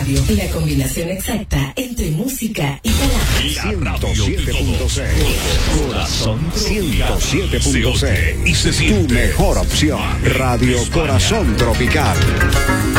radio, la combinación exacta entre música y palabras. 107.6 Corazón 107.6 Tu mejor opción. Radio Corazón Tropical.